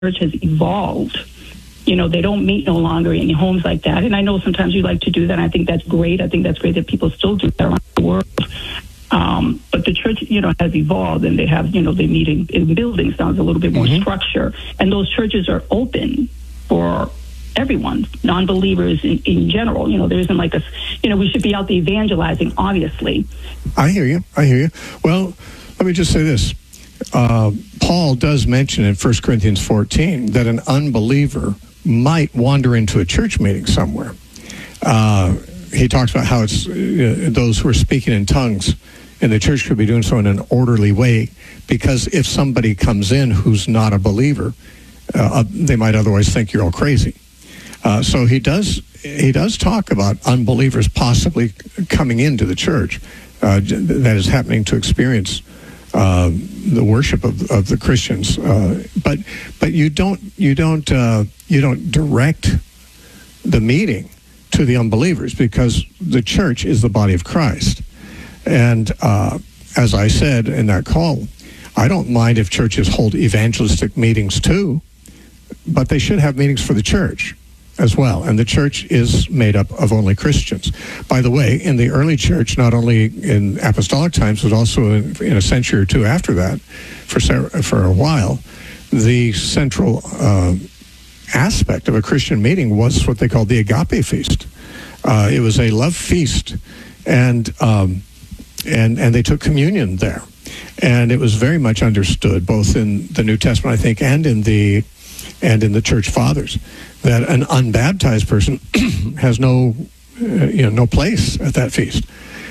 church has evolved. They don't meet no longer in homes like that. And I know sometimes you like to do that. I think that's great. I think that's great that people still do that around the world. But the church, has evolved, and they have, they meet in buildings now. There's a little bit more structure. And those churches are open for everyone, non-believers in general. There isn't like we should be out there evangelizing, obviously. I hear you. Well, let me just say this. Paul does mention in 1 Corinthians 14 that an unbeliever might wander into a church meeting somewhere. He talks about how it's those who are speaking in tongues in the church could be doing so in an orderly way, because if somebody comes in who's not a believer, they might otherwise think you're all crazy. So he does talk about unbelievers possibly coming into the church that is happening to experience the worship of the Christians, but you don't direct the meeting to the unbelievers, because the church is the body of Christ. And as I said in that call, I don't mind if churches hold evangelistic meetings too, but they should have meetings for the church as well. And the church is made up of only Christians. By the way, in the early church, not only in apostolic times, but also in a century or two after that, for a while, the central aspect of a Christian meeting was what they called the agape feast. It was a love feast, and they took communion there. And it was very much understood, both in the New Testament, I think, and in the church fathers, that an unbaptized person has no place at that feast.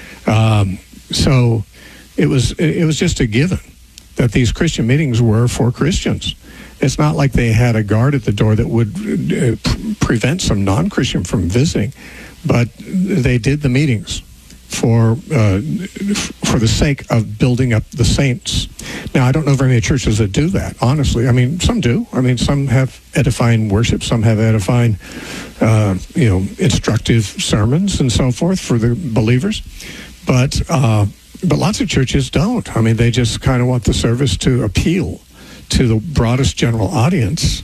So it was just a given that these Christian meetings were for Christians. It's not like they had a guard at the door that would prevent some non-Christian from visiting, but they did the meetings for the sake of building up the saints. Now, I don't know very many churches that do that, honestly. I mean, some do. I mean, some have edifying worship, some have edifying, instructive sermons and so forth for the believers. But lots of churches don't. I mean, they just kind of want the service to appeal to the broadest general audience,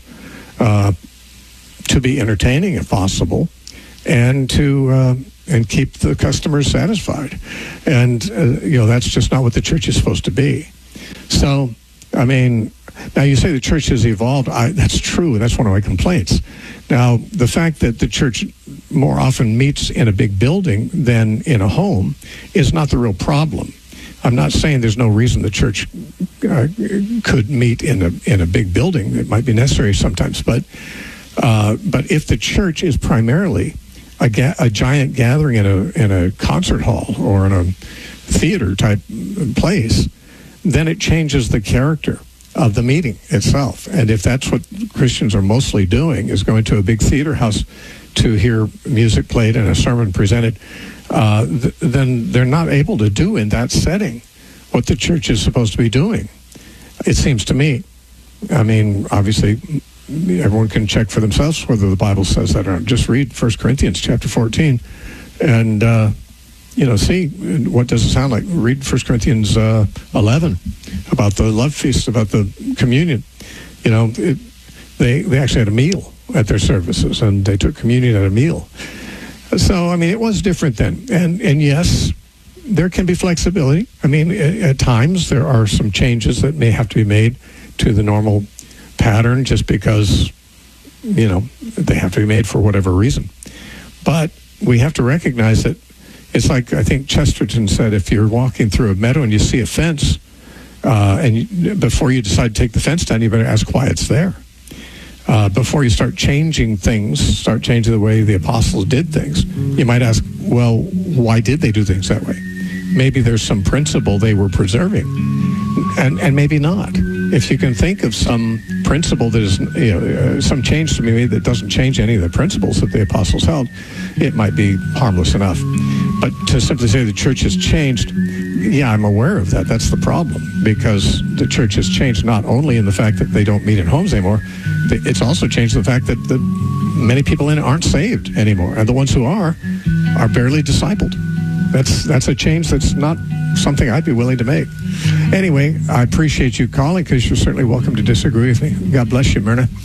to be entertaining if possible, and to and keep the customers satisfied. And that's just not what the church is supposed to be. So, I mean, now you say the church has evolved. That's true, and that's one of my complaints. Now, the fact that the church more often meets in a big building than in a home is not the real problem. I'm not saying there's no reason the church could meet in a big building. It might be necessary sometimes, but if the church is primarily a giant gathering in a concert hall or in a theater type place, then it changes the character of the meeting itself. And if that's what Christians are mostly doing, is going to a big theater house to hear music played and a sermon presented, then they're not able to do in that setting what the church is supposed to be doing, it seems to me. I mean, obviously, everyone can check for themselves whether the Bible says that or not. Just read 1 Corinthians chapter 14 and, see what does it sound like. Read 1 Corinthians 11 about the love feast, about the communion. They actually had a meal at their services, and they took communion at a meal. So, I mean, it was different then. And yes, there can be flexibility. I mean, at times there are some changes that may have to be made to the normal pattern just because, they have to be made for whatever reason. But we have to recognize that it's like, I think Chesterton said, if you're walking through a meadow and you see a fence, before you decide to take the fence down, you better ask why it's there. Before you start changing things, start changing the way the apostles did things, you might ask, well, why did they do things that way? Maybe there's some principle they were preserving, and maybe not. If you can think of some principle that is, some change to be made that doesn't change any of the principles that the apostles held, it might be harmless enough. But to simply say the church has changed, yeah, I'm aware of that. That's the problem, because the church has changed not only in the fact that they don't meet in homes anymore, it's also changed the fact that many people in it aren't saved anymore, and the ones who are barely discipled. That's a change that's not something I'd be willing to make. Anyway, I appreciate you calling because you're certainly welcome to disagree with me. God bless you, Myrna.